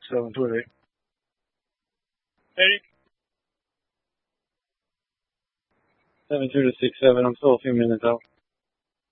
728. Eddie? 72 to 67. I'm still a few minutes out.